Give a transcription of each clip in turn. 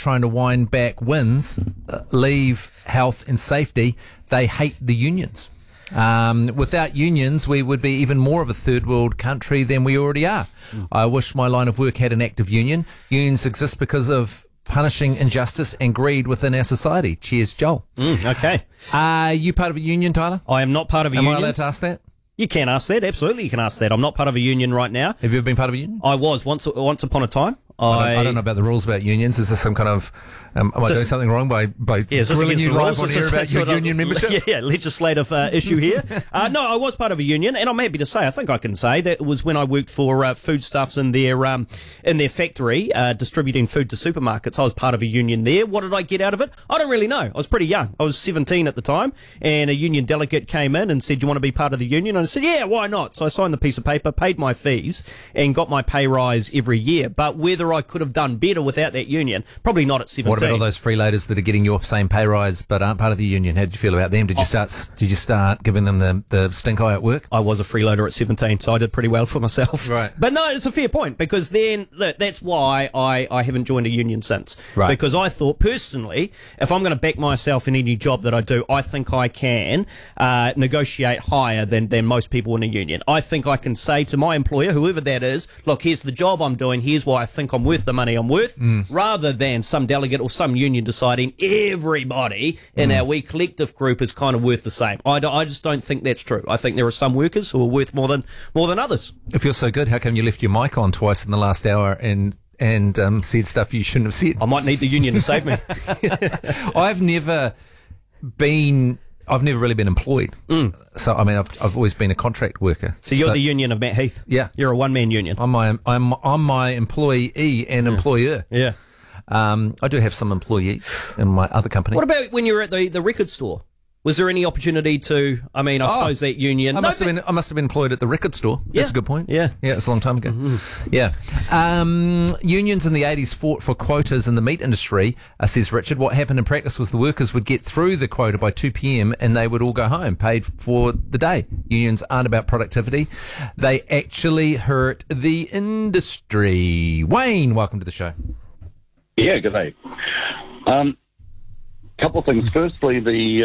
trying to wind back wins, leave health and safety, they hate the unions. Without unions, we would be even more of a third world country than we already are. I wish my line of work had an active union. Unions exist because of punishing injustice and greed within our society. Cheers, Joel. Okay. Are you part of a union, Tyler? I am not part of a union. Am I allowed to ask that? You can ask that. Absolutely, you can ask that. I'm not part of a union right now. Have you ever been part of a union? I was once upon a time. I don't know about the rules about unions. Is this some kind of... am I doing something wrong by grilling you live on here about your union membership? Yeah, legislative issue here. No, I was part of a union, and I'm happy to say, I think I can say, that was when I worked for Foodstuffs in their factory, distributing food to supermarkets. I was part of a union there. What did I get out of it? I don't really know. I was pretty young. I was 17 at the time, and a union delegate came in and said, "Do you want to be part of the union?" And I said, "Yeah, why not?" So I signed the piece of paper, paid my fees, and got my pay rise every year. But whether I could have done better without that union, probably not at 17. What about all those freeloaders that are getting your same pay rise but aren't part of the union? How did you feel about them? Did you start giving them the stink eye at work? I was a freeloader at 17, so I did pretty well for myself. Right. But no, it's a fair point, because then that's why I haven't joined a union since. Right. Because I thought, personally, if I'm going to back myself in any job that I do, I think I can negotiate higher than most people in a union. I think I can say to my employer, whoever that is, look, here's the job I'm doing, here's why I think I'm worth the money I'm worth, rather than some delegate or some union deciding everybody in our wee collective group is kind of worth the same. I just don't think that's true. I think there are some workers who are worth more than others. If you're so good, how come you left your mic on twice in the last hour and said stuff you shouldn't have said? I might need the union to save me. I've never really been employed. So, I mean, I've always been a contract worker. So you're the union of Matt Heath? Yeah. You're a one-man union? I'm my employee and employer. Yeah. I do have some employees in my other company. What about when you were at the record store? Was there any opportunity to, I suppose that union... I must have been employed at the record store. Yeah. That's a good point. Yeah. Yeah, it's a long time ago. Yeah. Unions in the 80s fought for quotas in the meat industry, says Richard. What happened in practice was the workers would get through the quota by 2 p.m. and they would all go home, paid for the day. Unions aren't about productivity. They actually hurt the industry. Wayne, welcome to the show. Yeah, good day. Couple of things. Firstly,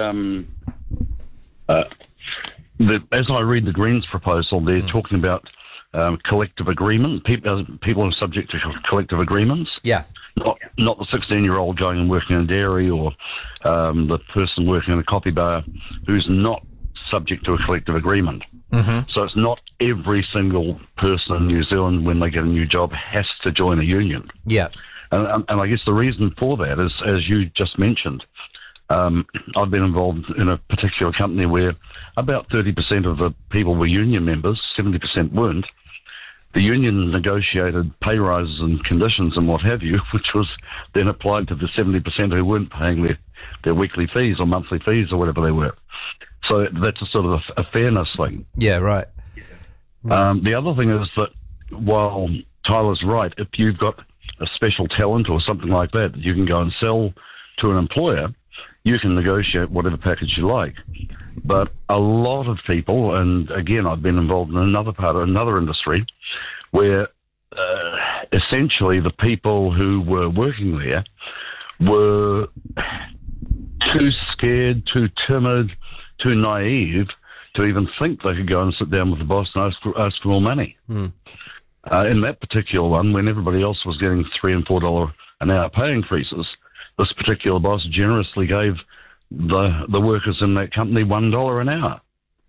as I read the Greens proposal, they're talking about collective agreement. People are subject to collective agreements. Yeah. Not the 16-year-old going and working in a dairy, or the person working in a coffee bar who's not subject to a collective agreement. So it's not every single person in New Zealand, when they get a new job, has to join a union. Yeah. And I guess the reason for that is, as you just mentioned, I've been involved in a particular company where about 30% of the people were union members, 70% weren't. The union negotiated pay rises and conditions and what have you, which was then applied to the 70% who weren't paying their weekly fees or monthly fees or whatever they were. So that's a sort of a fairness thing. Yeah, right. The other thing is that while Tyler's right, if you've got a special talent or something like that you can go and sell to an employer, you can negotiate whatever package you like. But a lot of people, and again, I've been involved in another industry, where essentially the people who were working there were too scared, too timid, too naive to even think they could go and sit down with the boss and ask for more money. In that particular one, when everybody else was getting $3 and $4 an hour pay increases, this particular boss generously gave the workers in that company $1 an hour.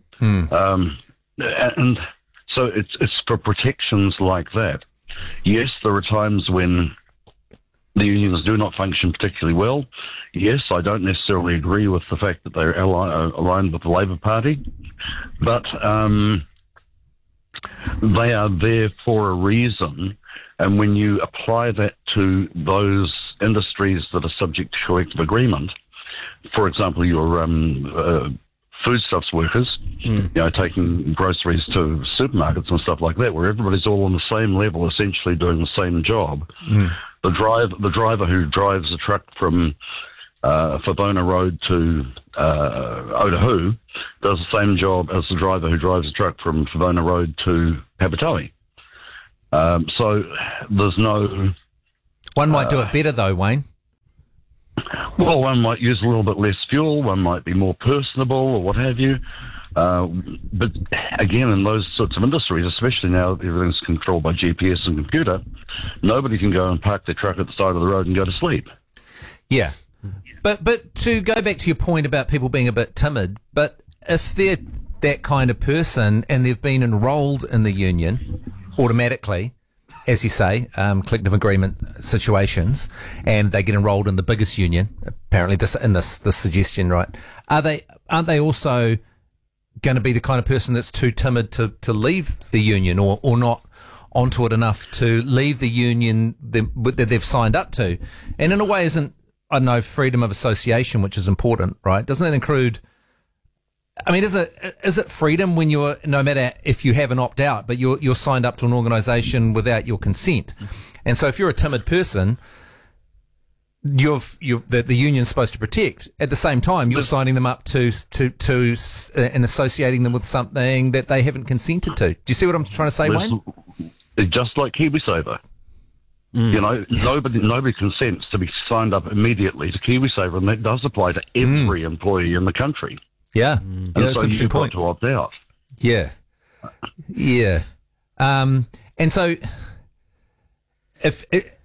And so it's for protections like that. Yes, there are times when the unions do not function particularly well. Yes, I don't necessarily agree with the fact that they're aligned with the Labour Party, but they are there for a reason. And when you apply that to those industries that are subject to collective agreement, for example, your foodstuffs workers, taking groceries to supermarkets and stuff like that, where everybody's all on the same level, essentially doing the same job. The driver who drives a truck from Favona Road to Otahu does the same job as the driver who drives a truck from Favona Road to Habatoe. So there's no... One might do it better, though, Wayne. Well, one might use a little bit less fuel, one might be more personable or what have you. But again, in those sorts of industries, especially now that everything's controlled by GPS and computer, nobody can go and park their truck at the side of the road and go to sleep. Yeah. But to go back to your point about people being a bit timid, but if they're that kind of person and they've been enrolled in the union automatically, as you say, collective agreement situations, and they get enrolled in the biggest union, apparently this suggestion, right? Aren't they also going to be the kind of person that's too timid to leave the union or not onto it enough to leave the union that they've signed up to? And in a way, isn't, I don't know, freedom of association, which is important, right? Doesn't that include, I mean, is it freedom when you're, no matter if you have an opt out, but you're signed up to an organisation without your consent? And so if you're a timid person, the union's supposed to protect. At the same time, you're signing them up to and associating them with something that they haven't consented to. Do you see what I'm trying to say, Wayne? Just like KiwiSaver. You know, nobody consents to be signed up immediately to KiwiSaver, and that does apply to every employee in the country. Yeah, And that's so an you've got point. to opt out. Yeah. And so if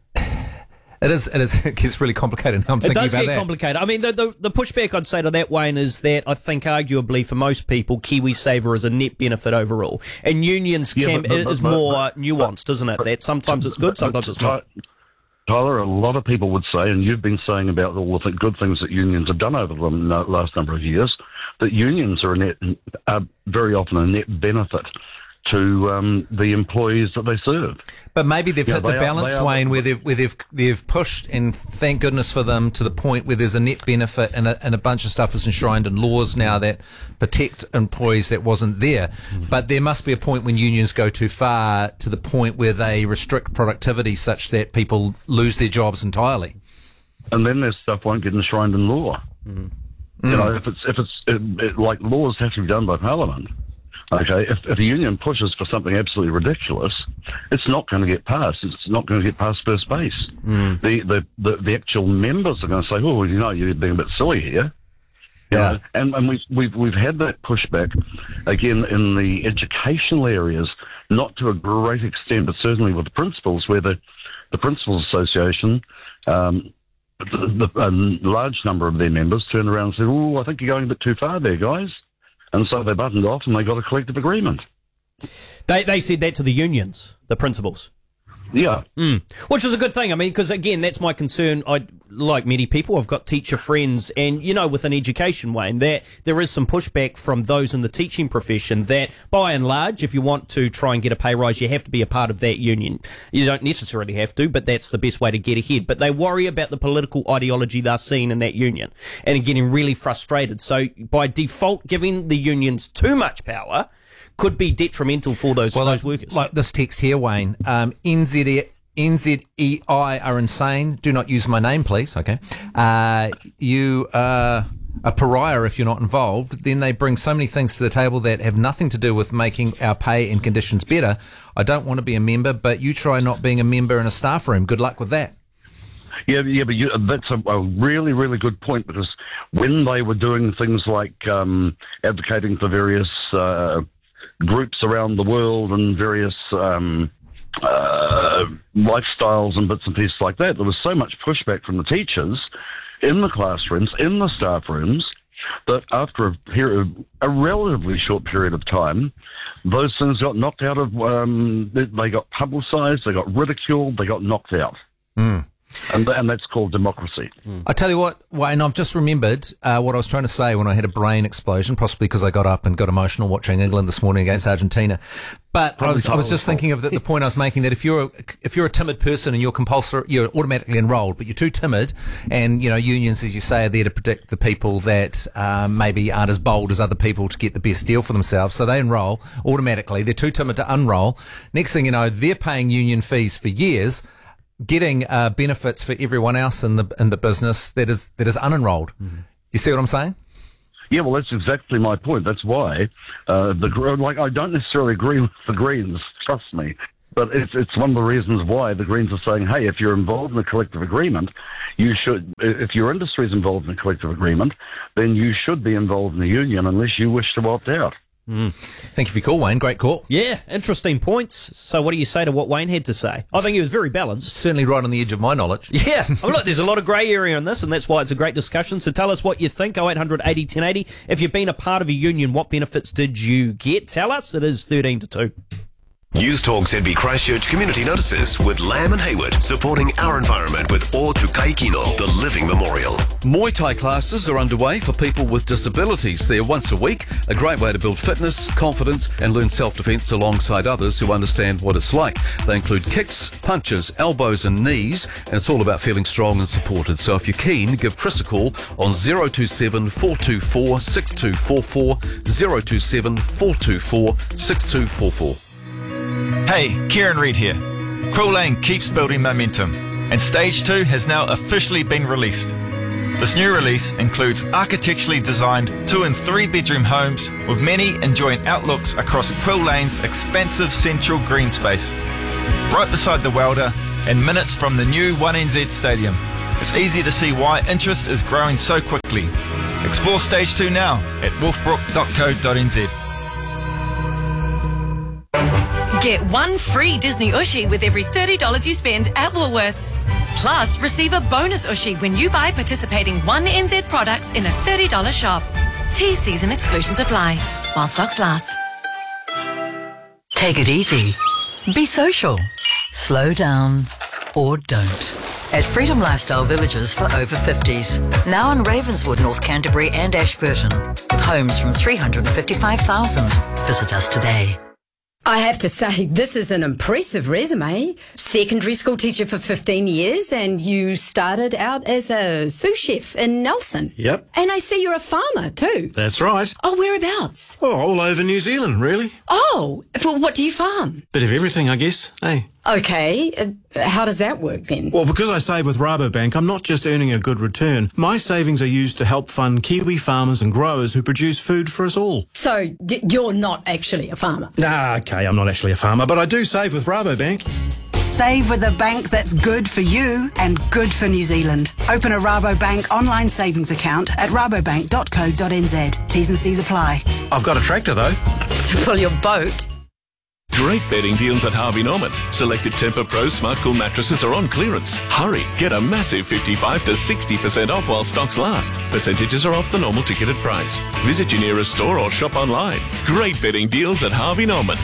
it gets really complicated now. I'm thinking It does about get that. complicated. I mean, the pushback I'd say to that, Wayne, is that I think arguably for most people, KiwiSaver is a net benefit overall. And unions is more nuanced, isn't it? That sometimes it's good, sometimes it's not. Tyler, a lot of people would say, and you've been saying about all the good things that unions have done over the last number of years, that unions are very often a net benefit to the employees that they serve. But maybe they've hit the they balance, are, Wayne, where they've pushed, and thank goodness for them, to the point where there's a net benefit and a bunch of stuff is enshrined in laws now that protect employees that wasn't there. But there must be a point when unions go too far to the point where they restrict productivity such that people lose their jobs entirely. And then their stuff won't get enshrined in law. You know, if it's like laws have to be done by Parliament. Okay, if a union pushes for something absolutely ridiculous, it's not going to get passed. It's not going to get past first base. The actual members are going to say, "Oh, you know, you're being a bit silly here." You know? And we've had that pushback again in the educational areas, not to a great extent, but certainly with the principals, where the Principals Association, a large number of their members turned around and said, "Oh, I think you're going a bit too far there, guys." And so they buttoned off and they got a collective agreement. They said that to the unions, the principals. Yeah. Which is a good thing. I mean, because again, that's my concern. Like many people, I've got teacher friends, and you know, with an education, Wayne, that there is some pushback from those in the teaching profession that, by and large, if you want to try and get a pay rise, you have to be a part of that union. You don't necessarily have to, but that's the best way to get ahead. But they worry about the political ideology they're seeing in that union and are getting really frustrated. So by default, giving the unions too much power could be detrimental for those workers. Like this text here, Wayne, NZEI are insane. Do not use my name, please. Okay. You are a pariah if you're not involved. Then they bring so many things to the table that have nothing to do with making our pay and conditions better. I don't want to be a member, but you try not being a member in a staff room. Good luck with that. Yeah, but that's a really, really good point, because when they were doing things like advocating for various groups around the world and various lifestyles and bits and pieces like that, there was so much pushback from the teachers in the classrooms, in the staff rooms, that after a relatively short period of time, those things got knocked out of, they got publicised, they got ridiculed, they got knocked out. And that's called democracy. I tell you what, Wayne, I've just remembered what I was trying to say when I had a brain explosion, possibly because I got up and got emotional watching England this morning against Argentina. But I was just thinking of the point I was making, that if you're a timid person and you're automatically enrolled, but you're too timid, and you know, unions, as you say, are there to protect the people that maybe aren't as bold as other people to get the best deal for themselves, so they enroll automatically. They're too timid to unroll. Next thing you know, they're paying union fees for years, getting benefits for everyone else in the business that is unenrolled. You see what I'm saying? Yeah, well, that's exactly my point. That's why I don't necessarily agree with the Greens. Trust me, But it's one of the reasons why the Greens are saying, hey, if you're involved in a collective agreement, you should, if your industry is involved in a collective agreement, then you should be involved in the union unless you wish to opt out. Thank you for your call, Wayne. Great call. Yeah, interesting points. So what do you say to what Wayne had to say? I think he was very balanced. Certainly right on the edge of my knowledge. Yeah. Look, there's a lot of grey area in this, and that's why it's a great discussion. So tell us what you think, 0800 80 1080. If you've been a part of a union, what benefits did you get? Tell us. It is 13 to 2. News Talk ZB Christchurch Community Notices with Lamb and Hayward, supporting our environment with O Tukai Kino, the Living Memorial. Muay Thai classes are underway for people with disabilities. They're once a week, a great way to build fitness, confidence and learn self-defense alongside others who understand what it's like. They include kicks, punches, elbows and knees, and it's all about feeling strong and supported. So if you're keen, give Chris a call on 027 424 6244, 027 424 6244. Hey, Kieran Reid here. Quill Lane keeps building momentum, and Stage 2 has now officially been released. This new release includes architecturally designed 2- and 3-bedroom homes, with many enjoying outlooks across Quill Lane's expansive central green space. Right beside the Welder and minutes from the new 1NZ Stadium, it's easy to see why interest is growing so quickly. Explore Stage 2 now at wolfbrook.co.nz. Get one free Disney Ushi with every $30 you spend at Woolworths. Plus, receive a bonus Ushi when you buy participating 1NZ products in a $30 shop. T-C's and exclusions apply, while stocks last. Take it easy. Be social. Slow down. Or don't. At Freedom Lifestyle Villages for over 50s. Now in Ravenswood, North Canterbury and Ashburton. With homes from $355,000. Visit us today. I have to say, this is an impressive resume. Secondary school teacher for 15 years, and you started out as a sous chef in Nelson. Yep. And I see you're a farmer too. That's right. Oh, whereabouts? Oh, all over New Zealand, really. Oh, well, what do you farm? Bit of everything, I guess. Hey. Okay, how does that work then? Well, because I save with Rabobank, I'm not just earning a good return. My savings are used to help fund Kiwi farmers and growers who produce food for us all. So, you're not actually a farmer? Nah, okay, I'm not actually a farmer, but I do save with Rabobank. Save with a bank that's good for you and good for New Zealand. Open a Rabobank online savings account at rabobank.co.nz. T's and C's apply. I've got a tractor, though. To pull your boat. Great bedding deals at Harvey Norman. Selected Tempur Pro Smart Cool mattresses are on clearance. Hurry, get a massive 55 to 60% off while stocks last. Percentages are off the normal ticketed price. Visit your nearest store or shop online. Great bedding deals at Harvey Norman.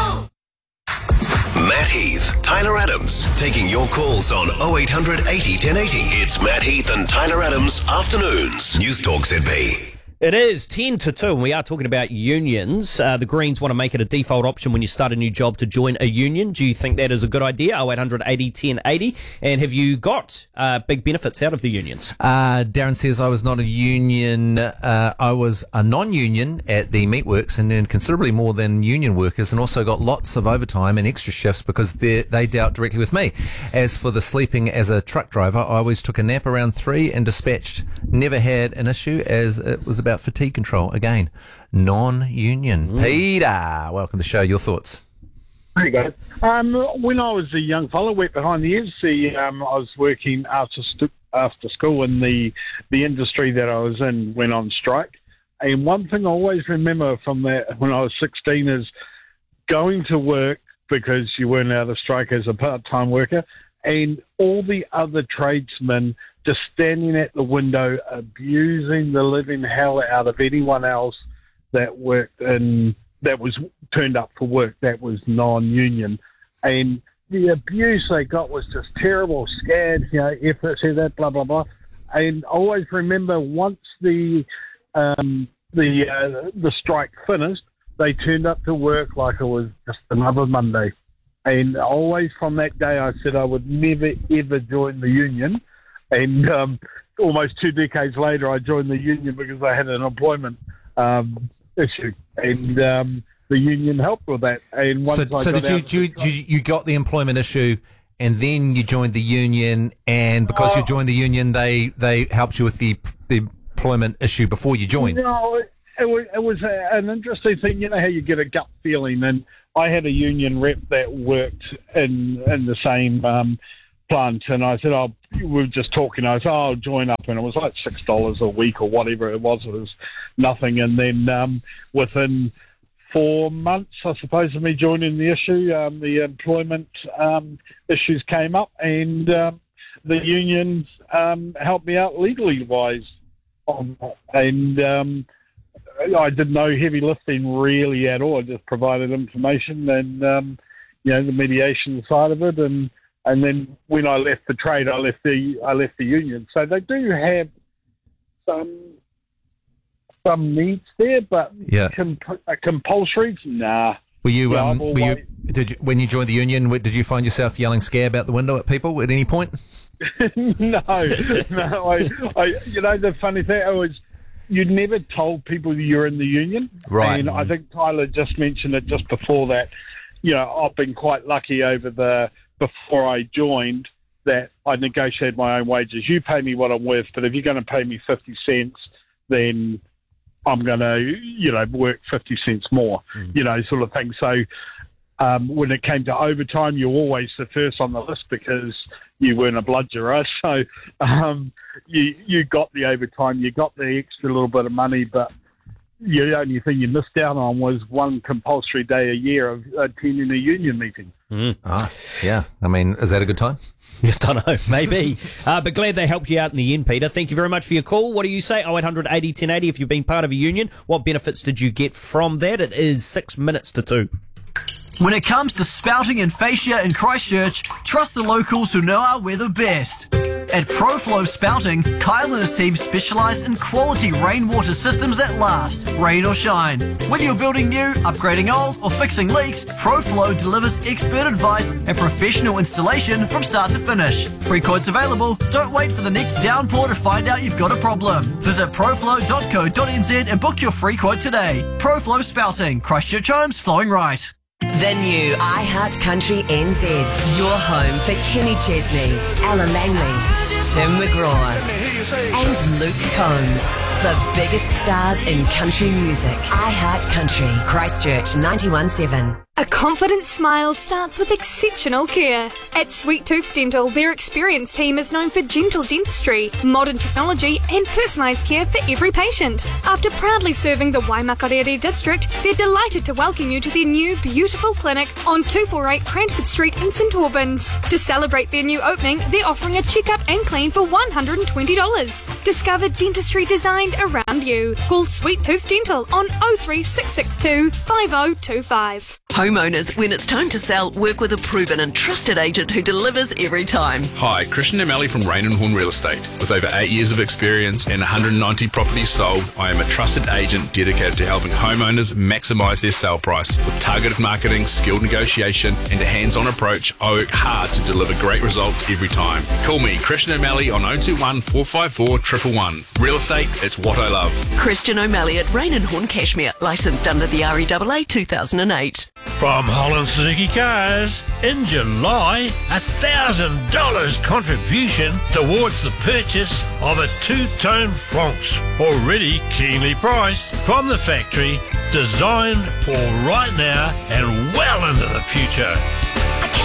Matt Heath, Tyler Adams, taking your calls on 0800 80 1080. It's Matt Heath and Tyler Adams, Afternoons. News Talk ZB. It is 10 to 2, and we are talking about unions. The Greens want to make it a default option when you start a new job to join a union. Do you think that is a good idea? 0800 80 1080. And have you got big benefits out of the unions? Darren says, I was not a union. I was a non-union at the meatworks and earned considerably more than union workers, and also got lots of overtime and extra shifts because they dealt directly with me. As for the sleeping as a truck driver, I always took a nap around 3 and dispatched. Never had an issue, as it was about fatigue control. Again, non-union. Peter, welcome to the show. Your thoughts? There you go. When I was a young fellow, wet behind the ears, I was working after school in the industry that I was in went on strike. And one thing I always remember from that when I was 16 is going to work because you weren't out of strike as a part-time worker, and all the other tradesmen just standing at the window abusing the living hell out of anyone else that worked in, that was turned up for work, that was non-union. And the abuse they got was just terrible, scared, efforts, that, blah, blah, blah. And I always remember once the strike finished, they turned up to work like it was just another Monday. And always from that day, I said I would never, ever join the union. And almost 2 decades later, I joined the union because I had an employment issue. And the union helped with that. And once you got the employment issue and then you joined the union, and because you joined the union, they helped you with the employment issue before you joined? No, it was an interesting thing. You know how you get a gut feeling, and I had a union rep that worked in the same plant, and I said, we were just talking. I said, I'll join up, and it was like $6 a week or whatever it was. It was nothing. And then within 4 months, I suppose, of me joining the issue, the employment issues came up, and the union helped me out legally wise on that. And I did no heavy lifting really at all. I just provided information and the mediation side of it, and then when I left the trade, I left the union. So they do have some needs there, but compulsory, nah. When you joined the union, did you find yourself yelling scab out the window at people at any point? No. The funny thing was, you never told people you're in the union. Right. And I think Tyler just mentioned it just before that. I've been quite lucky before I joined, that I negotiated my own wages. You pay me what I'm worth, but if you're going to pay me 50 cents, then I'm going to, work 50 cents more, sort of thing. So when it came to overtime, you're always the first on the list because you weren't a bludgerer. So you got the overtime, you got the extra little bit of money, but the only thing you missed out on was one compulsory day a year of attending a union meeting. Yeah. I mean, is that a good time? I don't know, maybe. But glad they helped you out in the end, Peter. Thank you very much for your call. What do you say? 0800 80 1080 if you've been part of a union. What benefits did you get from that? It is 6 minutes to 2. When it comes to spouting and fascia in Christchurch, trust the locals who know our weather best. At ProFlow Spouting, Kyle and his team specialise in quality rainwater systems that last, rain or shine. Whether you're building new, upgrading old, or fixing leaks, ProFlow delivers expert advice and professional installation from start to finish. Free quotes available. Don't wait for the next downpour to find out you've got a problem. Visit proflow.co.nz and book your free quote today. ProFlow Spouting, Christchurch Homes flowing right. The new iHeart Country NZ. Your home for Kenny Chesney, Ella Langley, Tim McGraw, and Luke Combs. The biggest stars in country music. iHeart Country, Christchurch 91.7. A confident smile starts with exceptional care. At Sweet Tooth Dental, their experienced team is known for gentle dentistry, modern technology and personalised care for every patient. After proudly serving the Waimakarere district, they're delighted to welcome you to their new beautiful clinic on 248 Cranford Street in St Albans. To celebrate their new opening, they're offering a checkup and clean for $120. Discover dentistry designed around you. Call Sweet Tooth Dental on 03662 5025. Homeowners, when it's time to sell, work with a proven and trusted agent who delivers every time. Hi, Christian O'Malley from Rain and Horn Real Estate. With over 8 years of experience and 190 properties sold, I am a trusted agent dedicated to helping homeowners maximise their sale price. With targeted marketing, skilled negotiation and a hands-on approach, I work hard to deliver great results every time. Call me, Christian O'Malley, on 021 454 111. Real estate, it's what I love. Christian O'Malley at Rain and Horn Cashmere, licensed under the REAA 2008. From Holland Suzuki Cars, in July, $1,000 contribution towards the purchase of a two-tone Francs, already keenly priced from the factory, designed for right now and well into the future.